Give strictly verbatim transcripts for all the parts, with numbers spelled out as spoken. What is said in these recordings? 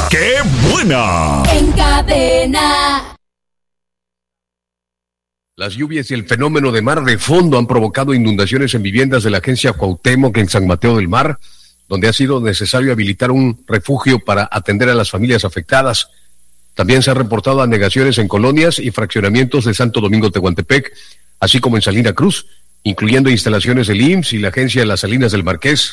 ¡Qué buena! En Cadena. Las lluvias y el fenómeno de mar de fondo han provocado inundaciones en viviendas de la agencia Cuauhtémoc en San Mateo del Mar, donde ha sido necesario habilitar un refugio para atender a las familias afectadas. También se han reportado anegaciones en colonias y fraccionamientos de Santo Domingo Tehuantepec, así como en Salina Cruz, incluyendo instalaciones del I M S S y la agencia de las Salinas del Marqués.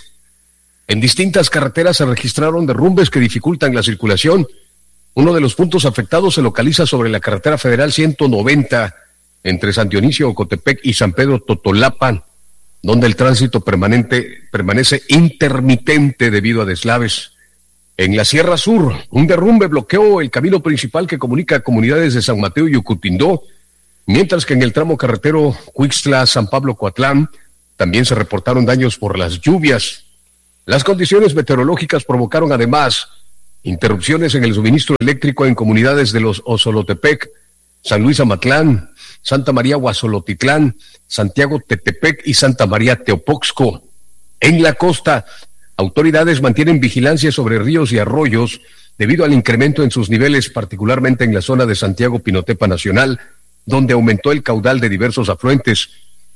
En distintas carreteras se registraron derrumbes que dificultan la circulación. Uno de los puntos afectados se localiza sobre la carretera federal ciento noventa, entre San Dionisio Ocotepec y San Pedro Totolapan, donde el tránsito permanente permanece intermitente debido a deslaves. En la Sierra Sur, un derrumbe bloqueó el camino principal que comunica comunidades de San Mateo y Ucutindó, mientras que en el tramo carretero Cuixtla-San Pablo-Coatlán también se reportaron daños por las lluvias. Las condiciones meteorológicas provocaron además interrupciones en el suministro eléctrico en comunidades de los Osolotepec, San Luis Amatlán, Santa María Guasolotitlán, Santiago Tetepec y Santa María Teopoxco. En la costa, autoridades mantienen vigilancia sobre ríos y arroyos debido al incremento en sus niveles, particularmente en la zona de Santiago Pinotepa Nacional, donde aumentó el caudal de diversos afluentes.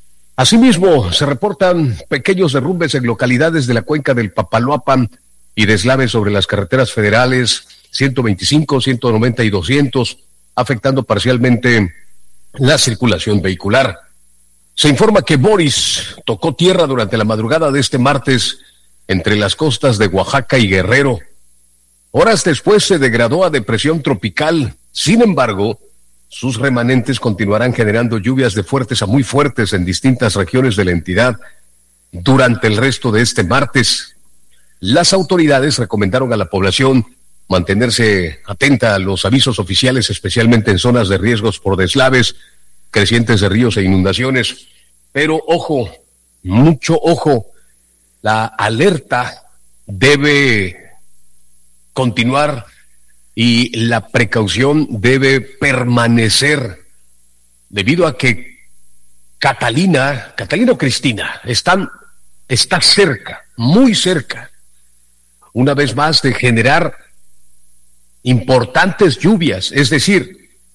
Asimismo, se reportan pequeños derrumbes en localidades de la cuenca del Papaloapan y deslaves sobre las carreteras federales ciento veinticinco, ciento noventa y doscientos, afectando parcialmente la circulación vehicular. Se informa que Boris tocó tierra durante la madrugada de este martes entre las costas de Oaxaca y Guerrero. Horas después se degradó a depresión tropical. Sin embargo, sus remanentes continuarán generando lluvias de fuertes a muy fuertes en distintas regiones de la entidad durante el resto de este martes. Las autoridades recomendaron a la población mantenerse atenta a los avisos oficiales, especialmente en zonas de riesgos por deslaves, crecientes de ríos e inundaciones. Pero ojo, mucho ojo, la alerta debe continuar y la precaución debe permanecer, debido a que Catalina, Catalina o Cristina, están, está cerca, muy cerca, una vez más, de generar importantes lluvias, es decir,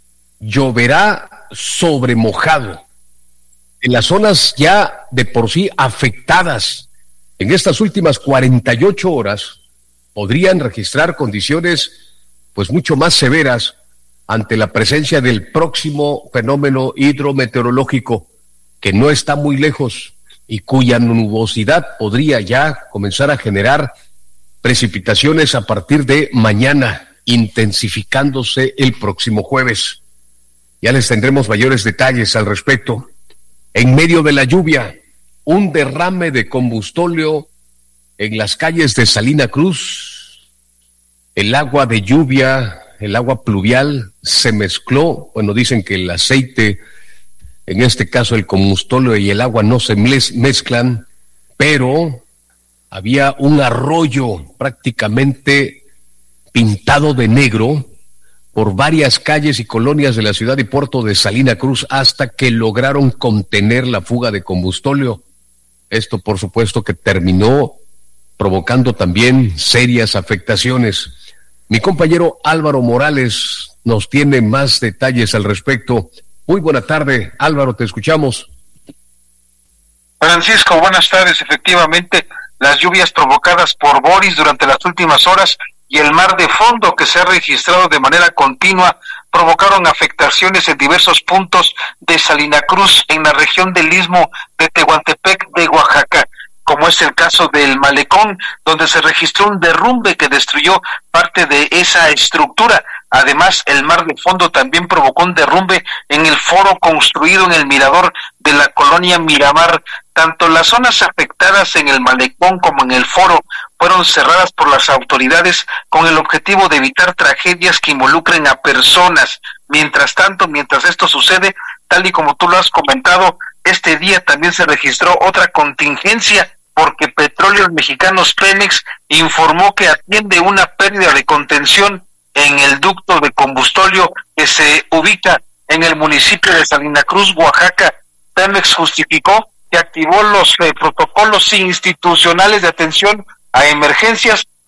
lloverá sobre mojado en las zonas ya de por sí afectadas. En estas últimas cuarenta y ocho horas podrían registrar condiciones pues mucho más severas ante la presencia del próximo fenómeno hidrometeorológico que no está muy lejos y cuya nubosidad podría ya comenzar a generar precipitaciones a partir de mañana, intensificándose el próximo jueves. Ya les tendremos mayores detalles al respecto. En medio de la lluvia, un derrame de combustóleo en las calles de Salina Cruz. El agua de lluvia, el agua pluvial se mezcló. Bueno, dicen que el aceite, en este caso el combustóleo y el agua no se mezclan, pero había un arroyo prácticamente pintado de negro por varias calles y colonias de la ciudad y puerto de Salina Cruz hasta que lograron contener la fuga de combustóleo. Esto, por supuesto, que terminó provocando también serias afectaciones. Mi compañero Álvaro Morales nos tiene más detalles al respecto. Muy buena tarde, Álvaro, te escuchamos. Francisco, buenas tardes. Efectivamente, las lluvias provocadas por Boris durante las últimas horas y el mar de fondo que se ha registrado de manera continua provocaron afectaciones en diversos puntos de Salina Cruz, en la región del Istmo de Tehuantepec de Oaxaca, como es el caso del Malecón, donde se registró un derrumbe que destruyó parte de esa estructura. Además, el mar de fondo también provocó un derrumbe en el foro construido en el mirador de la colonia Miramar. Tanto las zonas afectadas en el Malecón como en el foro fueron cerradas por las autoridades con el objetivo de evitar tragedias que involucren a personas. Mientras tanto, mientras esto sucede, tal y como tú lo has comentado, este día también se registró otra contingencia porque Petróleos Mexicanos Pemex informó que atiende una pérdida de contención en el ducto de combustóleo que se ubica en el municipio de Salina Cruz, Oaxaca. Pemex justificó que activó los eh, protocolos institucionales de atención a emergencias,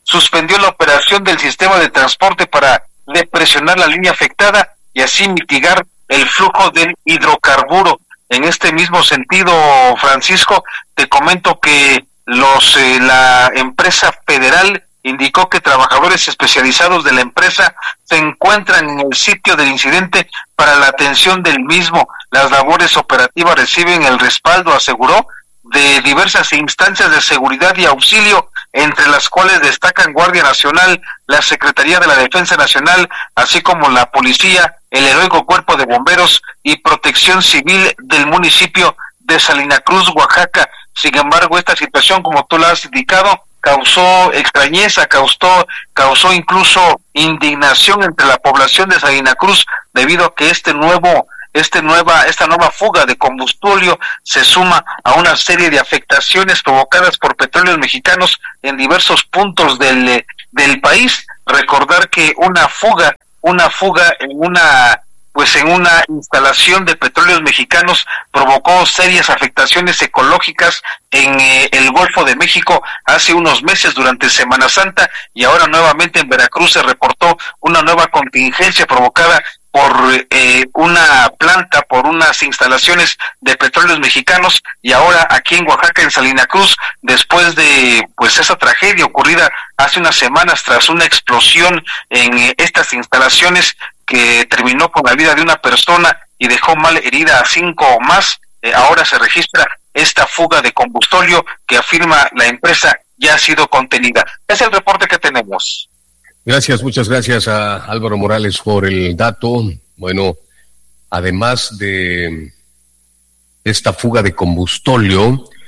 suspendió la operación del sistema de transporte para depresionar la línea afectada y así mitigar el flujo del hidrocarburo. En este mismo sentido, Francisco, te comento que los eh, la empresa federal indicó que trabajadores especializados de la empresa se encuentran en el sitio del incidente para la atención del mismo. Las labores operativas reciben el respaldo, aseguró, de diversas instancias de seguridad y auxilio, entre las cuales destacan Guardia Nacional, la Secretaría de la Defensa Nacional, así como la Policía, el Heroico Cuerpo de Bomberos y Protección Civil del municipio de Salina Cruz, Oaxaca. Sin embargo, esta situación, como tú la has indicado, causó extrañeza, causó, causó incluso indignación entre la población de Salina Cruz, debido a que este nuevo Este nueva, esta nueva fuga de combustible se suma a una serie de afectaciones provocadas por petróleos mexicanos en diversos puntos del, del país. Recordar que una fuga, una fuga en una, pues en una instalación de petróleos mexicanos provocó serias afectaciones ecológicas en eh, el Golfo de México hace unos meses durante Semana Santa, y ahora nuevamente en Veracruz se reportó una nueva contingencia provocada por eh, una planta, por unas instalaciones de petróleos mexicanos, y ahora aquí en Oaxaca, en Salina Cruz, después de pues esa tragedia ocurrida hace unas semanas tras una explosión en eh, estas instalaciones que terminó con la vida de una persona y dejó mal herida a cinco o más, eh, ahora se registra esta fuga de combustible que afirma la empresa ya ha sido contenida. Es el reporte que tenemos. Gracias, muchas gracias a Álvaro Morales por el dato. Bueno, además de esta fuga de combustible,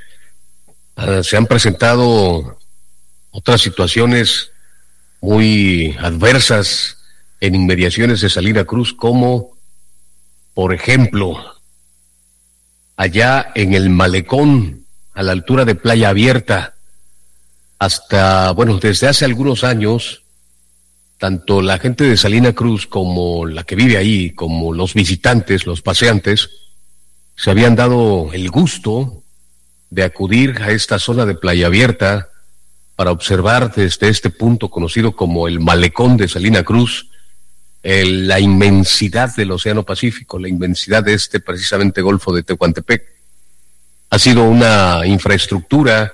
uh, se han presentado otras situaciones muy adversas en inmediaciones de Salina Cruz, como, por ejemplo, allá en el Malecón, a la altura de Playa Abierta, hasta, bueno, desde hace algunos años, tanto la gente de Salina Cruz como la que vive ahí, como los visitantes, los paseantes, se habían dado el gusto de acudir a esta zona de Playa Abierta para observar desde este punto conocido como el Malecón de Salina Cruz, el, la inmensidad del Océano Pacífico, la inmensidad de este precisamente Golfo de Tehuantepec. Ha sido una infraestructura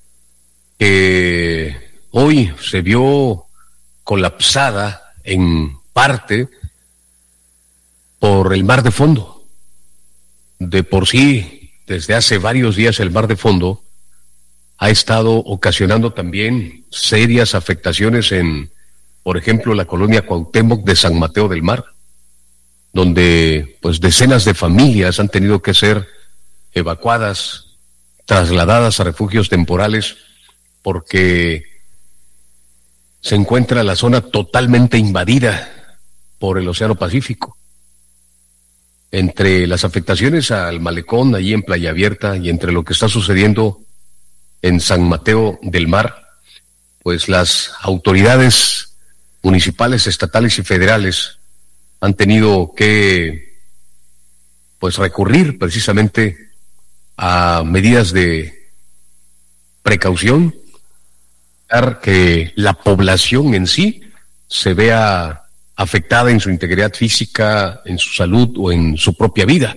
que hoy se vio colapsada en parte por el mar de fondo. De por sí, desde hace varios días el mar de fondo ha estado ocasionando también serias afectaciones en, por ejemplo, la colonia Cuauhtémoc de San Mateo del Mar, donde pues decenas de familias han tenido que ser evacuadas, trasladadas a refugios temporales, porque se encuentra la zona totalmente invadida por el Océano Pacífico. Entre las afectaciones al Malecón, allí en Playa Abierta, y entre lo que está sucediendo en San Mateo del Mar, pues las autoridades municipales, estatales y federales han tenido que pues recurrir precisamente a medidas de precaución, que la población en sí se vea afectada en su integridad física, en su salud o en su propia vida.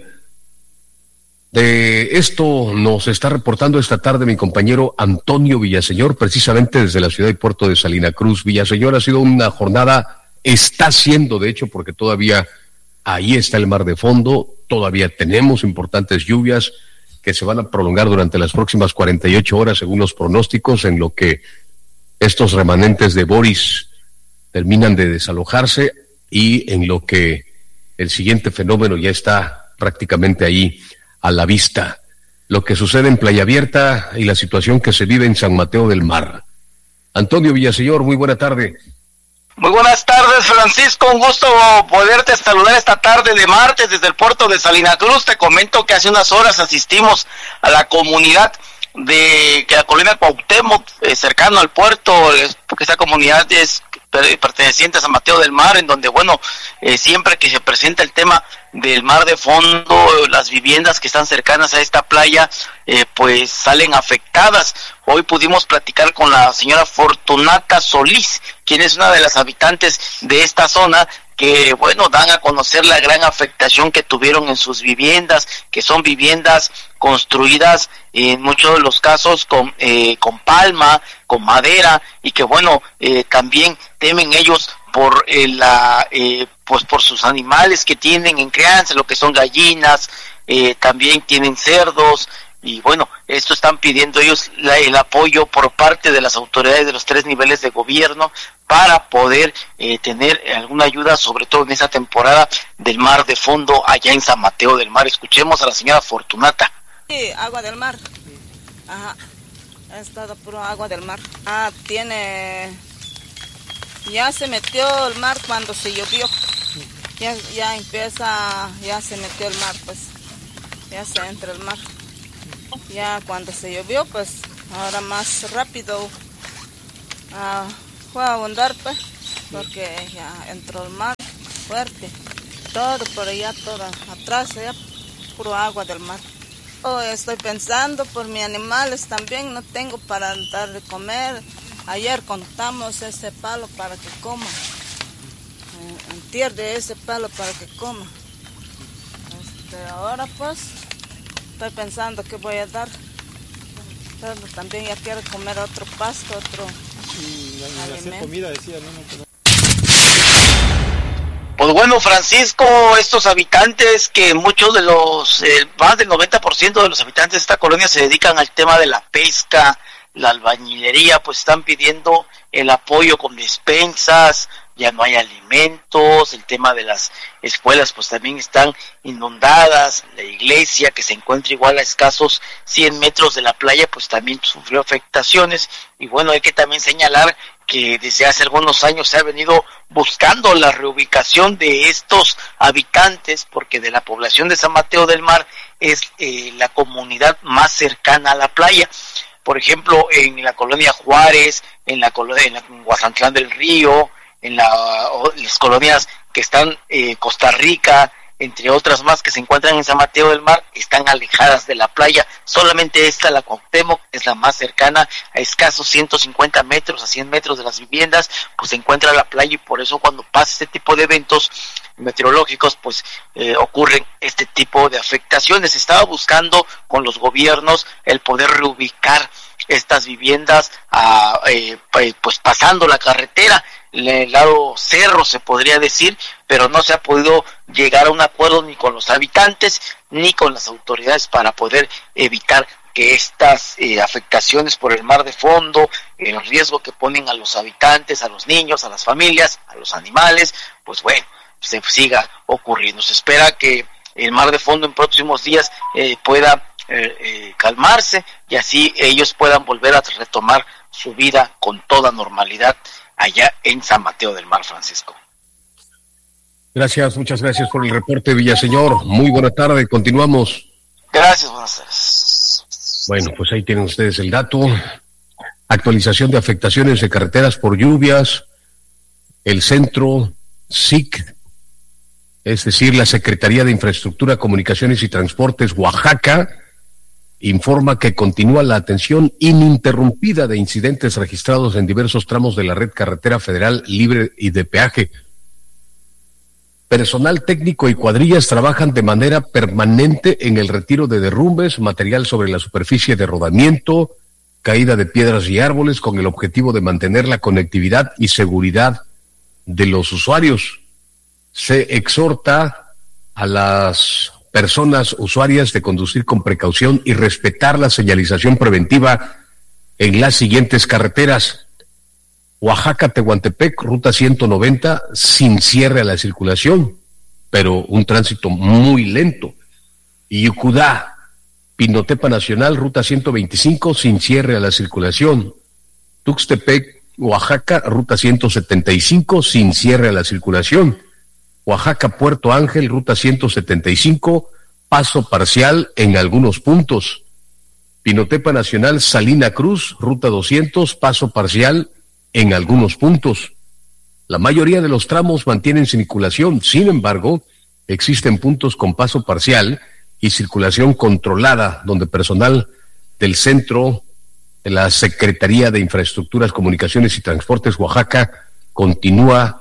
De esto nos está reportando esta tarde mi compañero Antonio Villaseñor, precisamente desde la ciudad y puerto de Salina Cruz. Villaseñor, ha sido una jornada, está siendo de hecho, porque todavía ahí está el mar de fondo, todavía tenemos importantes lluvias que se van a prolongar durante las próximas cuarenta y ocho horas según los pronósticos, en lo que estos remanentes de Boris terminan de desalojarse y en lo que el siguiente fenómeno ya está prácticamente ahí a la vista. Lo que sucede en Playa Abierta y la situación que se vive en San Mateo del Mar. Antonio Villaseñor, muy buena tarde. Muy buenas tardes, Francisco, un gusto poderte saludar esta tarde de martes desde el puerto de Salina Cruz. Te comento que hace unas horas asistimos a la comunidad de que la colonia Cuauhtémoc, eh, cercano al puerto, es, porque esa comunidad es perteneciente a San Mateo del Mar, en donde, bueno, eh, siempre que se presenta el tema del Mar de Fondo, las viviendas que están cercanas a esta playa, eh, pues salen afectadas. Hoy pudimos platicar con la señora Fortunata Solís, quien es una de las habitantes de esta zona, que bueno, dan a conocer la gran afectación que tuvieron en sus viviendas, que son viviendas construidas en muchos de los casos con eh, con palma, con madera, y que bueno, eh, también temen ellos por eh, la eh, pues por sus animales que tienen en crianza, lo que son gallinas, eh, también tienen cerdos. Y bueno, esto están pidiendo ellos la, el apoyo por parte de las autoridades de los tres niveles de gobierno para poder eh, tener alguna ayuda, sobre todo en esa temporada del Mar de Fondo allá en San Mateo del Mar. Escuchemos a la señora Fortunata. Sí, agua del mar. Ajá, ha estado puro agua del mar. Ah, tiene... Ya se metió el mar cuando se llovió. Ya, ya empieza, ya se metió el mar, pues. Ya se entra el mar. Ya cuando se llovió, pues ahora más rápido uh, fue a abundar, pues, porque ya entró el mar fuerte. Todo por allá, todo atrás, ya puro agua del mar. Oh, estoy pensando por mis animales también, no tengo para dar de comer. Ayer contamos ese palo para que coma. Eh, antier de ese palo para que coma. Este, ahora pues... Estoy pensando que voy a dar, pero también ya quiero comer otro pasto, otro y, alimento. Hacer comida, decía, no, no, no. Pues bueno, Francisco, estos habitantes que muchos de los, eh, más del noventa por ciento de los habitantes de esta colonia se dedican al tema de la pesca, la albañilería, pues están pidiendo el apoyo con despensas, ya no hay alimentos, el tema de las escuelas pues también están inundadas, la iglesia que se encuentra igual a escasos cien metros de la playa pues también sufrió afectaciones. Y bueno, hay que también señalar que desde hace algunos años se ha venido buscando la reubicación de estos habitantes, porque de la población de San Mateo del Mar es eh, la comunidad más cercana a la playa. Por ejemplo, en la colonia Juárez, en la colonia en, la, en Guasantlán del Río, en la, las colonias que están eh, Costa Rica, entre otras más que se encuentran en San Mateo del Mar, están alejadas de la playa. Solamente esta, la Cuauhtémoc, es la más cercana, a escasos ciento cincuenta metros, a cien metros de las viviendas, pues se encuentra la playa, y por eso cuando pasa este tipo de eventos meteorológicos, pues eh, ocurren este tipo de afectaciones. Estaba buscando con los gobiernos el poder reubicar estas viviendas a, eh, pues pasando la carretera, el lado cerro se podría decir, pero no se ha podido llegar a un acuerdo ni con los habitantes ni con las autoridades para poder evitar que estas eh, afectaciones por el mar de fondo, el riesgo que ponen a los habitantes, a los niños, a las familias, a los animales, pues bueno, se siga ocurriendo. Se espera que el mar de fondo en próximos días eh, pueda eh, eh, calmarse, y así ellos puedan volver a retomar su vida con toda normalidad allá en San Mateo del Mar, Francisco. Gracias, muchas gracias por el reporte, Villaseñor. Muy buena tarde, continuamos. Gracias, buenas tardes. Bueno, pues ahí tienen ustedes el dato. Actualización de afectaciones de carreteras por lluvias. El centro S I C, es decir, la Secretaría de Infraestructura, Comunicaciones y Transportes, Oaxaca, informa que continúa la atención ininterrumpida de incidentes registrados en diversos tramos de la red carretera federal libre y de peaje. Personal técnico y cuadrillas trabajan de manera permanente en el retiro de derrumbes, material sobre la superficie de rodamiento, caída de piedras y árboles, con el objetivo de mantener la conectividad y seguridad de los usuarios. Se exhorta a las personas usuarias de conducir con precaución y respetar la señalización preventiva en las siguientes carreteras: Oaxaca-Tehuantepec, ruta ciento noventa, sin cierre a la circulación, pero un tránsito muy lento. Yucudá, Pinotepa Nacional, ruta ciento veinticinco, sin cierre a la circulación. Tuxtepec, Oaxaca, ruta ciento setenta y cinco, sin cierre a la circulación. Oaxaca-Puerto Ángel, ruta ciento setenta y cinco, paso parcial en algunos puntos. Pinotepa Nacional, Salina Cruz, ruta doscientos, paso parcial en algunos puntos. La mayoría de los tramos mantienen circulación. Sin embargo, existen puntos con paso parcial y circulación controlada, donde personal del centro de la Secretaría de Infraestructuras, Comunicaciones y Transportes Oaxaca continúa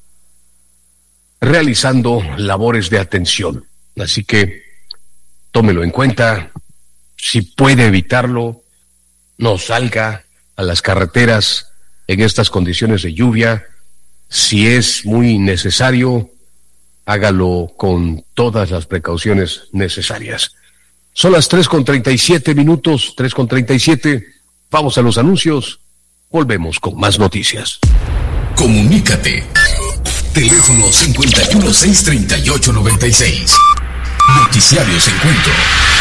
realizando labores de atención. Así que tómelo en cuenta. Si puede evitarlo, no salga a las carreteras en estas condiciones de lluvia. Si es muy necesario, hágalo con todas las precauciones necesarias. Son las tres con treinta y siete minutos, tres con treinta y siete. Vamos a los anuncios. Volvemos con más noticias. Comunícate. Teléfono cincuenta y uno, seiscientos treinta y ocho, noventa y seis. Noticiarios Encuentro.